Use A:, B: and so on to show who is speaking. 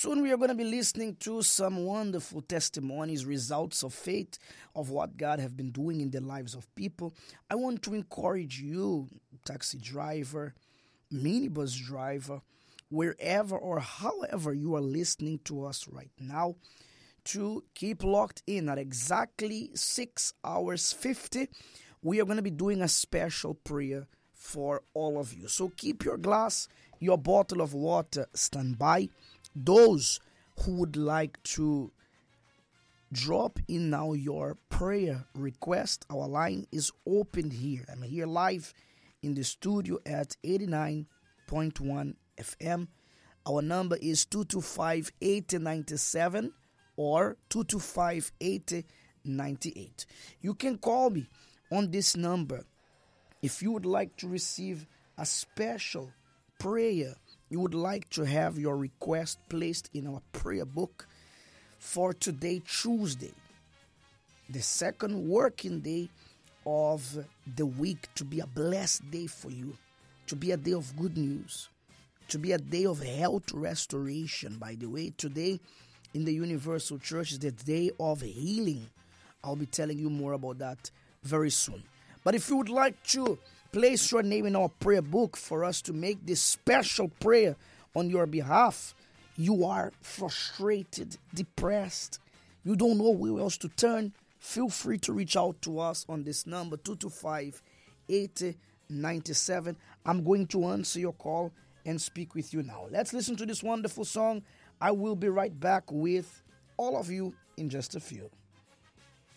A: Soon we are going to be listening to some wonderful testimonies, results of faith of what God have been doing in the lives of people. I want to encourage you, taxi driver, minibus driver, wherever or however you are listening to us right now, to keep locked in at exactly 6 hours 50. We are going to be doing a special prayer for all of you. So keep your glass, your bottle of water standby. Those who would like to drop in now your prayer request, our line is open here. I'm here live in the studio at 89.1 FM. Our number is 225-8097 or 225-8098. You can call me on this number if you would like to receive a special prayer. You would like to have your request placed in our prayer book for today, Tuesday, the second working day of the week, to be a blessed day for you, to be a day of good news, to be a day of health restoration. By the way, today in the Universal Church is the day of healing. I'll be telling you more about that very soon. But if you would like to place your name in our prayer book for us to make this special prayer on your behalf, you are frustrated, depressed, you don't know where else to turn, feel free to reach out to us on this number, 225-8097. I'm going to answer your call and speak with you now. Let's listen to this wonderful song. I will be right back with all of you in just a few.